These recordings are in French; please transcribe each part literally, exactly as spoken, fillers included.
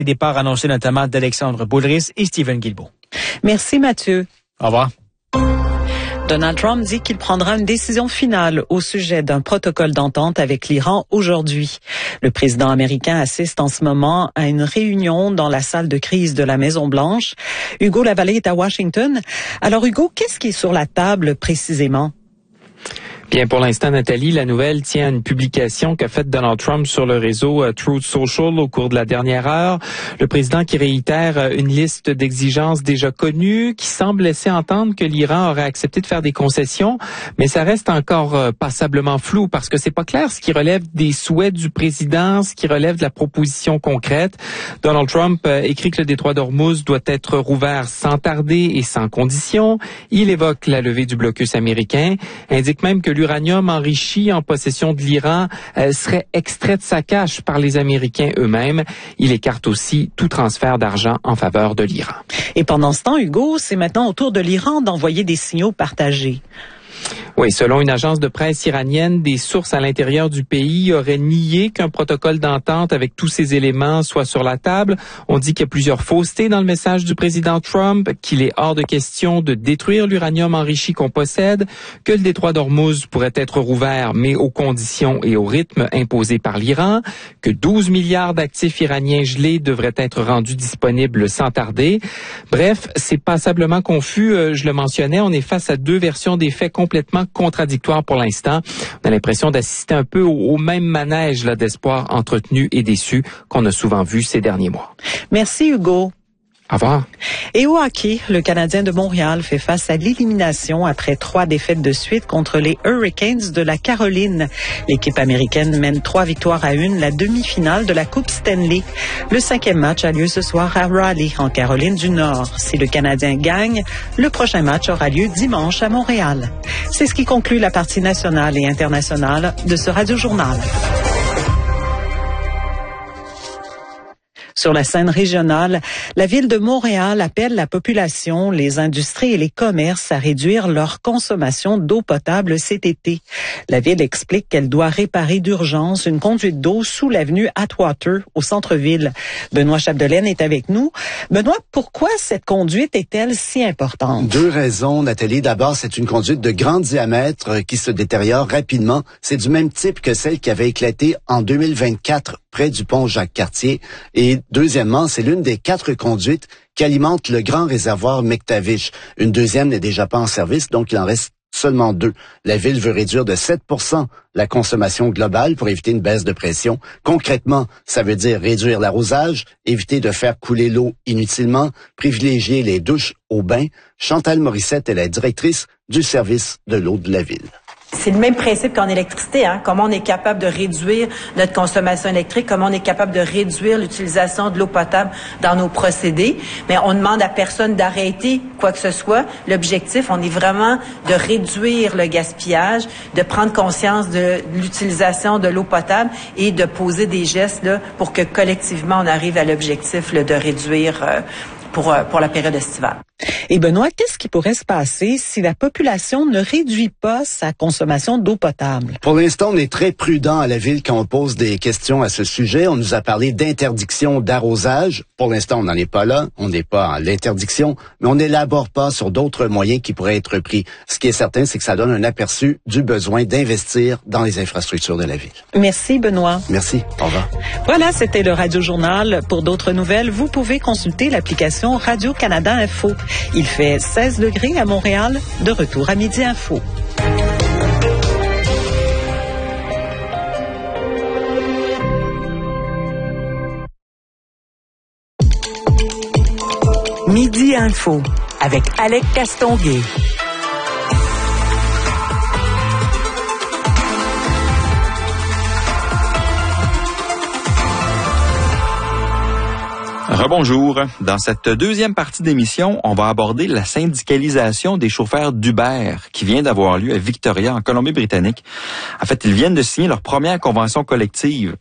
Les départs annoncés notamment d'Alexandre Boulris et Stephen Guilbeault. Merci Mathieu. Au revoir. Donald Trump dit qu'il prendra une décision finale au sujet d'un protocole d'entente avec l'Iran aujourd'hui. Le président américain assiste en ce moment à une réunion dans la salle de crise de la Maison-Blanche. Hugo Lavallée est à Washington. Alors Hugo, qu'est-ce qui est sur la table précisément? Bien, pour l'instant, Nathalie, la nouvelle tient à une publication qu'a faite Donald Trump sur le réseau uh, Truth Social au cours de la dernière heure. Le président qui réitère uh, une liste d'exigences déjà connues, qui semble laisser entendre que l'Iran aurait accepté de faire des concessions, mais ça reste encore uh, passablement flou parce que c'est pas clair ce qui relève des souhaits du président, ce qui relève de la proposition concrète. Donald Trump uh, écrit que le détroit d'Ormuz doit être rouvert sans tarder et sans condition. Il évoque la levée du blocus américain, indique même que l'uranium enrichi en possession de l'Iran euh, serait extrait de sa cache par les Américains eux-mêmes. Il écarte aussi tout transfert d'argent en faveur de l'Iran. Et pendant ce temps, Hugo, c'est maintenant au tour de l'Iran d'envoyer des signaux partagés. Oui, selon une agence de presse iranienne, des sources à l'intérieur du pays auraient nié qu'un protocole d'entente avec tous ces éléments soit sur la table. On dit qu'il y a plusieurs faussetés dans le message du président Trump, qu'il est hors de question de détruire l'uranium enrichi qu'on possède, que le détroit d'Ormuz pourrait être rouvert, mais aux conditions et au rythme imposés par l'Iran, que douze milliards d'actifs iraniens gelés devraient être rendus disponibles sans tarder. Bref, c'est passablement confus. Je le mentionnais, on est face à deux versions des faits complètement contradictoire pour l'instant. On a l'impression d'assister un peu au, au même manège là, d'espoir entretenu et déçu qu'on a souvent vu ces derniers mois. Merci Hugo. Au revoir. Et au hockey, le Canadien de Montréal fait face à l'élimination après trois défaites de suite contre les Hurricanes de la Caroline. L'équipe américaine mène trois victoires à une la demi-finale de la Coupe Stanley. Le cinquième match a lieu ce soir à Raleigh, en Caroline du Nord. Si le Canadien gagne, le prochain match aura lieu dimanche à Montréal. C'est ce qui conclut la partie nationale et internationale de ce Radio-Journal. Sur la scène régionale, la ville de Montréal appelle la population, les industries et les commerces à réduire leur consommation d'eau potable cet été. La ville explique qu'elle doit réparer d'urgence une conduite d'eau sous l'avenue Atwater au centre-ville. Benoît Chapdelaine est avec nous. Benoît, pourquoi cette conduite est-elle si importante? Deux raisons, Nathalie. D'abord, c'est une conduite de grand diamètre qui se détériore rapidement. C'est du même type que celle qui avait éclaté en deux mille vingt-quatre près du pont Jacques-Cartier. Et deuxièmement, c'est l'une des quatre conduites qui alimente le grand réservoir McTavish. Une deuxième n'est déjà pas en service, donc il en reste seulement deux. La ville veut réduire de sept pour cent la consommation globale pour éviter une baisse de pression. Concrètement, ça veut dire réduire l'arrosage, éviter de faire couler l'eau inutilement, privilégier les douches au bain. Chantal Morissette est la directrice du service de l'eau de la ville. C'est le même principe qu'en électricité, hein? Comment on est capable de réduire notre consommation électrique, comment on est capable de réduire l'utilisation de l'eau potable dans nos procédés. Mais on demande à personne d'arrêter quoi que ce soit. L'objectif, on est vraiment de réduire le gaspillage, de prendre conscience de l'utilisation de l'eau potable et de poser des gestes là, pour que collectivement on arrive à l'objectif là, de réduire euh, pour, euh, pour la période estivale. Et Benoît, qu'est-ce qui pourrait se passer si la population ne réduit pas sa consommation d'eau potable? Pour l'instant, on est très prudent à la ville quand on pose des questions à ce sujet. On nous a parlé d'interdiction d'arrosage. Pour l'instant, on n'en est pas là. On n'est pas à l'interdiction, mais on n'élabore pas sur d'autres moyens qui pourraient être pris. Ce qui est certain, c'est que ça donne un aperçu du besoin d'investir dans les infrastructures de la ville. Merci, Benoît. Merci. Au revoir. Voilà, c'était le Radio-Journal. Pour d'autres nouvelles, vous pouvez consulter l'application Radio-Canada Info. Il fait seize degrés à Montréal. De retour à Midi Info. Midi Info avec Alec Castonguay. Rebonjour. Dans cette deuxième partie d'émission, on va aborder la syndicalisation des chauffeurs d'Uber qui vient d'avoir lieu à Victoria, en Colombie-Britannique. En fait, ils viennent de signer leur première convention collective.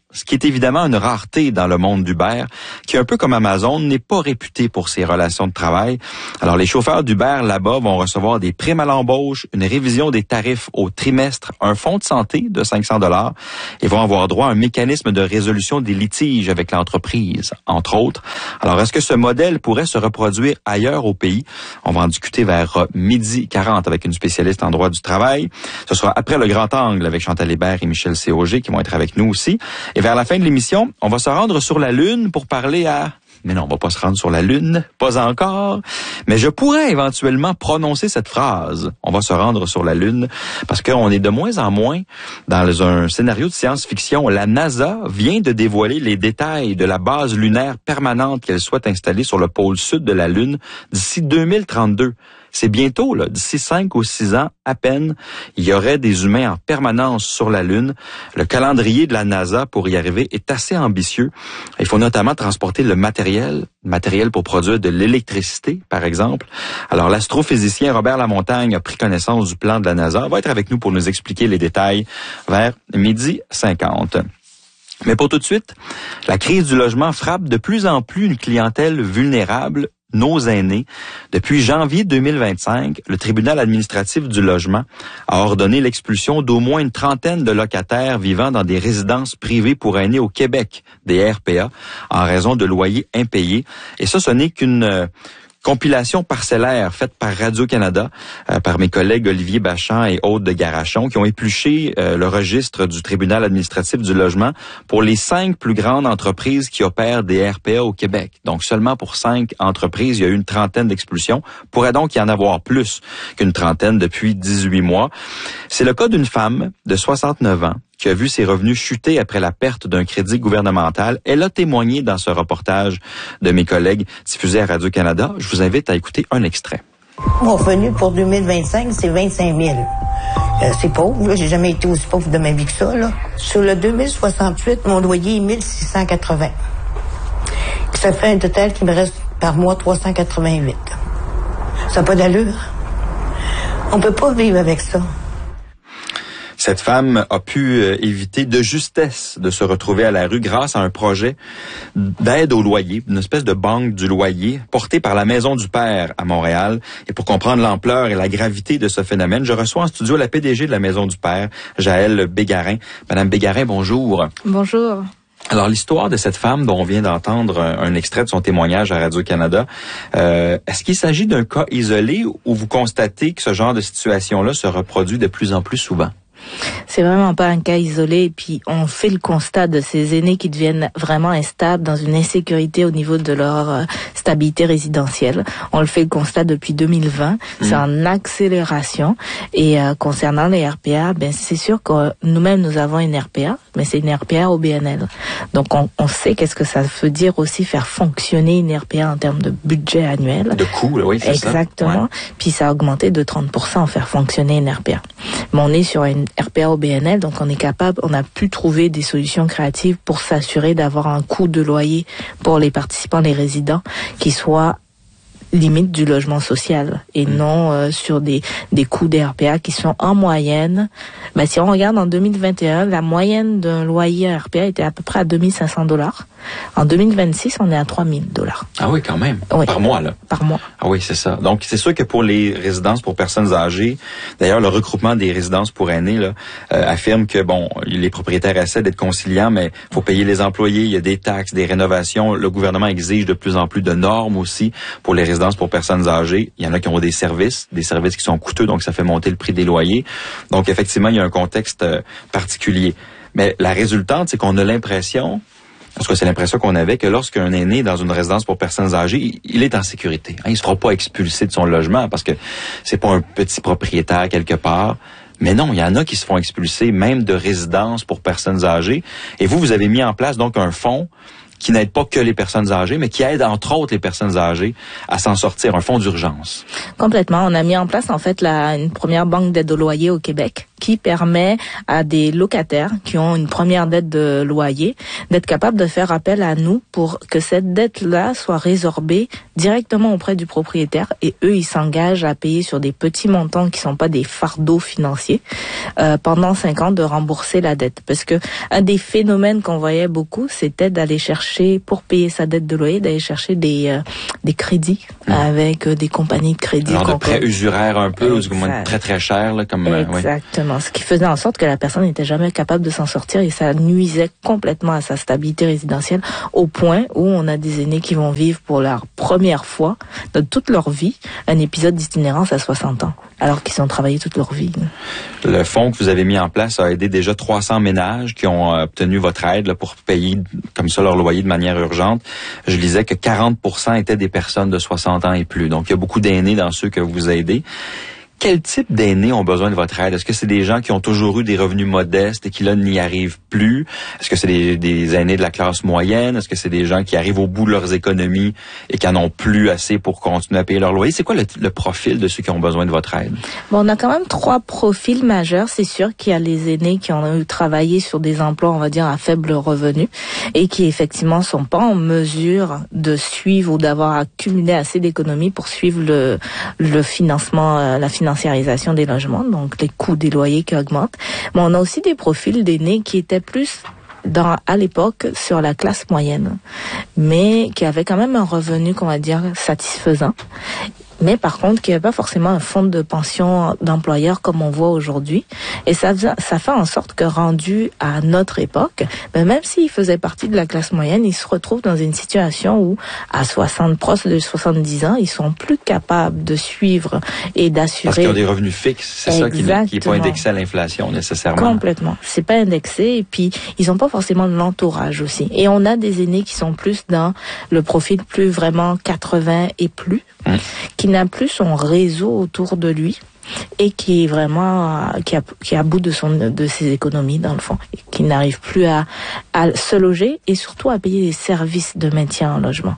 ce qui est évidemment une rareté dans le monde d'Uber, qui, un peu comme Amazon, n'est pas réputé pour ses relations de travail. Alors, les chauffeurs d'Uber là-bas vont recevoir des primes à l'embauche, une révision des tarifs au trimestre, un fonds de santé de cinq cents dollars et vont avoir droit à un mécanisme de résolution des litiges avec l'entreprise, entre autres. Alors, est-ce que ce modèle pourrait se reproduire ailleurs au pays? On va en discuter vers midi quarante avec une spécialiste en droit du travail. Ce sera après le grand angle avec Chantal Hébert et Michel C O G qui vont être avec nous aussi. Et vers la fin de l'émission, on va se rendre sur la Lune pour parler à... Mais non, on va pas se rendre sur la Lune, pas encore. Mais je pourrais éventuellement prononcer cette phrase. On va se rendre sur la Lune parce qu'on est de moins en moins dans un scénario de science-fiction. La NASA vient de dévoiler les détails de la base lunaire permanente qu'elle souhaite installer sur le pôle sud de la Lune d'ici deux mille trente-deux. C'est bientôt, là, d'ici cinq ou six ans à peine, il y aurait des humains en permanence sur la Lune. Le calendrier de la NASA pour y arriver est assez ambitieux. Il faut notamment transporter le matériel, matériel pour produire de l'électricité, par exemple. Alors, l'astrophysicien Robert Lamontagne a pris connaissance du plan de la NASA. Il va être avec nous pour nous expliquer les détails vers midi cinquante. Mais pour tout de suite, la crise du logement frappe de plus en plus une clientèle vulnérable, nos aînés. Depuis janvier deux mille vingt-cinq, le tribunal administratif du logement a ordonné l'expulsion d'au moins une trentaine de locataires vivant dans des résidences privées pour aînés au Québec, des R P A, en raison de loyers impayés. Et ça, ce n'est qu'une... Euh, compilation parcellaire faite par Radio-Canada, euh, par mes collègues Olivier Bachand et Aude de Garachon, qui ont épluché euh, le registre du tribunal administratif du logement pour les cinq plus grandes entreprises qui opèrent des R P A au Québec. Donc, seulement pour cinq entreprises, il y a eu une trentaine d'expulsions. Pourrait donc y en avoir plus qu'une trentaine depuis dix-huit mois. C'est le cas d'une femme de soixante-neuf ans qui a vu ses revenus chuter après la perte d'un crédit gouvernemental. Elle a témoigné dans ce reportage de mes collègues diffusé à Radio-Canada. Je vous invite à écouter un extrait. Mon revenu pour deux mille vingt-cinq, c'est vingt-cinq mille. Euh, c'est pauvre, là. J'ai jamais été aussi pauvre de ma vie que ça, là. Sur le deux mille soixante-huit, mon loyer est mille six cent quatre-vingts. Ça fait un total qui me reste par mois trois cent quatre-vingt-huit. Ça n'a pas d'allure. On peut pas vivre avec ça. Cette femme a pu euh, éviter de justesse de se retrouver à la rue grâce à un projet d'aide au loyer, une espèce de banque du loyer porté par la Maison du Père à Montréal. Et pour comprendre l'ampleur et la gravité de ce phénomène, je reçois en studio la P D G de la Maison du Père, Jaëlle Bégarin. Madame Bégarin, bonjour. Bonjour. Alors, l'histoire de cette femme dont on vient d'entendre un, un extrait de son témoignage à Radio-Canada, euh, est-ce qu'il s'agit d'un cas isolé ou vous constatez que ce genre de situation-là se reproduit de plus en plus souvent? C'est vraiment pas un cas isolé, et puis on fait le constat de ces aînés qui deviennent vraiment instables, dans une insécurité au niveau de leur euh, stabilité résidentielle. On le fait le constat depuis deux mille vingt, mmh. C'est en accélération. Et euh, concernant les R P A, ben c'est sûr que nous-mêmes nous avons une R P A, mais c'est une R P A au B N L. Donc on, on sait qu'est-ce que ça veut dire aussi faire fonctionner une R P A en termes de budget annuel. De coût, oui, c'est ça. Exactement. Ouais. Puis ça a augmenté de trente pour cent faire fonctionner une R P A. Mais on est sur une R P A au B N L, donc on est capable, on a pu trouver des solutions créatives pour s'assurer d'avoir un coût de loyer pour les participants, les résidents, qui soit limite du logement social et mmh. non euh, sur des des coûts des R P A qui sont en moyenne. Ben, si on regarde en deux mille vingt et un, la moyenne d'un loyer R P A était à peu près à deux mille cinq cents dollars. En deux mille vingt-six, on est à trois mille dollars. Ah oui, quand même. Oui. Par mois, là. Par mois. Ah oui, c'est ça. Donc, c'est sûr que pour les résidences pour personnes âgées, d'ailleurs, le regroupement des résidences pour aînés, là, euh, affirme que, bon, les propriétaires essaient d'être conciliants, mais faut payer les employés, il y a des taxes, des rénovations. Le gouvernement exige de plus en plus de normes aussi pour les résidences pour personnes âgées. Il y en a qui ont des services, des services qui sont coûteux, donc ça fait monter le prix des loyers. Donc, effectivement, il y a un contexte euh, particulier. Mais la résultante, c'est qu'on a l'impression, parce que c'est l'impression qu'on avait, que lorsqu'un aîné dans une résidence pour personnes âgées, il est en sécurité. Hein, il ne se fera pas expulser de son logement parce que c'est pas un petit propriétaire quelque part. Mais non, il y en a qui se font expulser même de résidences pour personnes âgées. Et vous, vous avez mis en place donc un fonds qui n'aide pas que les personnes âgées, mais qui aide entre autres les personnes âgées à s'en sortir, un fonds d'urgence. Complètement. On a mis en place en fait la, une première banque d'aide au loyer au Québec qui permet à des locataires qui ont une première dette de loyer d'être capables de faire appel à nous pour que cette dette-là soit résorbée directement auprès du propriétaire, et eux, ils s'engagent à payer sur des petits montants qui sont pas des fardeaux financiers euh, pendant cinq ans de rembourser la dette. Parce que un des phénomènes qu'on voyait beaucoup, c'était d'aller chercher, pour payer sa dette de loyer, d'aller chercher des euh, des crédits mmh. avec euh, des compagnies de crédit. Alors de prêts usuraires un peu, ou du moins très très cher, là, comme exactement. Ouais. Ce qui faisait en sorte que la personne n'était jamais capable de s'en sortir, et ça nuisait complètement à sa stabilité résidentielle, au point où on a des aînés qui vont vivre pour la première fois de toute leur vie un épisode d'itinérance à soixante ans, alors qu'ils ont travaillé toute leur vie. Le fonds que vous avez mis en place a aidé déjà trois cents ménages qui ont obtenu votre aide là, pour payer comme ça leur loyer de manière urgente. Je lisais que quarante pour cent étaient des personnes de soixante ans et plus. Donc, il y a beaucoup d'aînés dans ceux que vous aidez. Quel type d'aînés ont besoin de votre aide? Est-ce que c'est des gens qui ont toujours eu des revenus modestes et qui, là, n'y arrivent plus? Est-ce que c'est des, des aînés de la classe moyenne? Est-ce que c'est des gens qui arrivent au bout de leurs économies et qui en ont plus assez pour continuer à payer leur loyer? C'est quoi le, le profil de ceux qui ont besoin de votre aide? Bon, on a quand même trois profils majeurs. C'est sûr qu'il y a les aînés qui ont travaillé sur des emplois, on va dire, à faible revenu et qui, effectivement, sont pas en mesure de suivre ou d'avoir accumulé assez d'économies pour suivre le, le financement, la financement financiarisation des logements, donc les coûts des loyers qui augmentent. Mais on a aussi des profils d'aînés qui étaient plus dans, à l'époque, sur la classe moyenne, mais qui avaient quand même un revenu, qu'on va dire, satisfaisant. Mais par contre, qui n'avait pas forcément un fonds de pension d'employeur comme on voit aujourd'hui. Et ça, ça fait en sorte que, rendu à notre époque, ben même s'ils faisaient partie de la classe moyenne, ils se retrouvent dans une situation où, à soixante, proche de soixante-dix ans, ils sont plus capables de suivre et d'assurer. Parce qu'ils ont des revenus fixes, c'est Exactement. ça qui n'est pas indexé à l'inflation nécessairement. Complètement. C'est pas indexé, et puis ils n'ont pas forcément de l'entourage aussi. Et on a des aînés qui sont plus dans le profil plus vraiment quatre-vingts et plus, hum. qui n'a plus son réseau autour de lui et qui est vraiment qui a qui est à bout de son de ses économies dans le fond, et qui n'arrive plus à à se loger et surtout à payer les services de maintien en logement.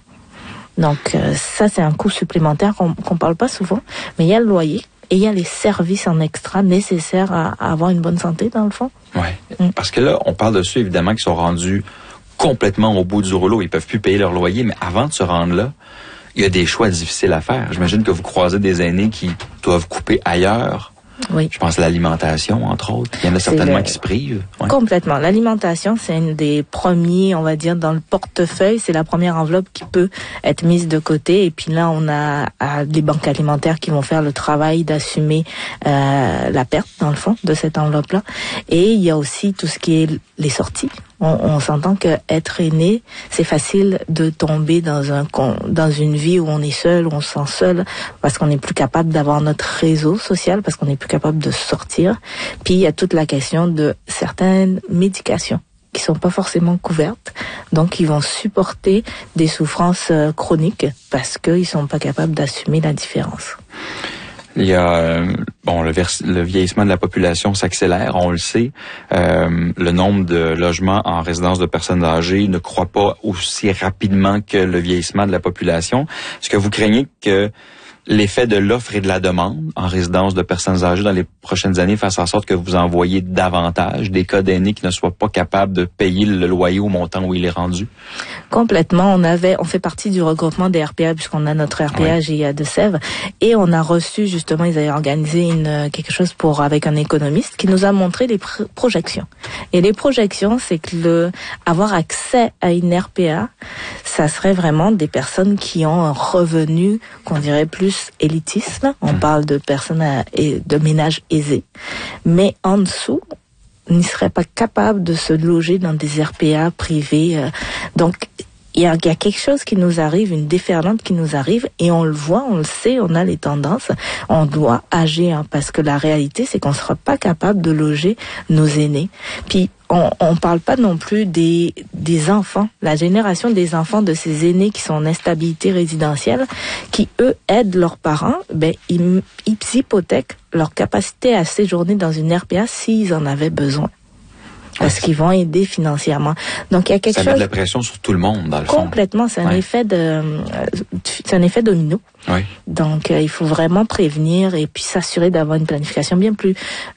Donc euh, ça, c'est un coût supplémentaire qu'on qu'on parle pas souvent, mais il y a le loyer et il y a les services en extra nécessaires à, à avoir une bonne santé dans le fond. Ouais. Mm. Parce que là, on parle de ceux évidemment qui sont rendus complètement au bout du rouleau, ils peuvent plus payer leur loyer, mais avant de se rendre là, il y a des choix difficiles à faire. J'imagine que vous croisez des aînés qui doivent couper ailleurs. Oui. Je pense à l'alimentation, entre autres. Il y en a c'est certainement le... qui se privent. Ouais. Complètement. L'alimentation, c'est une des premiers, on va dire, dans le portefeuille. C'est la première enveloppe qui peut être mise de côté. Et puis là, on a, a des banques alimentaires qui vont faire le travail d'assumer euh, la perte, dans le fond, de cette enveloppe-là. Et il y a aussi tout ce qui est les sorties. On, on s'entend que être aîné, c'est facile de tomber dans un dans une vie où on est seul, où on se sent seul, parce qu'on n'est plus capable d'avoir notre réseau social, parce qu'on n'est plus capable de sortir. Puis il y a toute la question de certaines médications qui sont pas forcément couvertes, donc ils vont supporter des souffrances euh, chroniques parce qu'ils sont pas capables d'assumer la différence. Il y a euh, bon le, vers, le vieillissement de la population s'accélère, on le sait. Euh, le nombre de logements en résidence de personnes âgées ne croît pas aussi rapidement que le vieillissement de la population. Est-ce que vous craignez que l'effet de l'offre et de la demande en résidence de personnes âgées dans les prochaines années fasse en sorte que vous envoyez davantage des cas d'aînés qui ne soient pas capables de payer le loyer au montant où il est rendu? Complètement. On avait, on fait partie du regroupement des R P A puisqu'on a notre R P A oui. G I A de Sèvres, et on a reçu justement, ils avaient organisé une quelque chose pour avec un économiste qui nous a montré les pr- projections. Et les projections, c'est que le avoir accès à une R P A, ça serait vraiment des personnes qui ont un revenu qu'on dirait plus élitiste. On mmh. parle de personnes à, de ménages aisés, mais en dessous, n'y seraient pas capables de se loger dans des R P A privés. Donc, il y a, il y a quelque chose qui nous arrive, une déferlante qui nous arrive, et on le voit, on le sait, on a les tendances. On doit agir, hein, parce que la réalité, c'est qu'on ne sera pas capable de loger nos aînés. Puis, on on parle pas non plus des des enfants, la génération des enfants de ces aînés qui sont en instabilité résidentielle, qui eux aident leurs parents, ben ils, ils hypothèquent leur capacité à séjourner dans une R P A s'ils en avaient besoin. Parce qu'ils vont aider financièrement. Donc il y a quelque ça chose. Ça met de la pression sur tout le monde dans le fond. Complètement, c'est un ouais. effet de, c'est un effet domino. Oui. Donc euh, il faut vraiment prévenir et puis s'assurer d'avoir une planification bien plus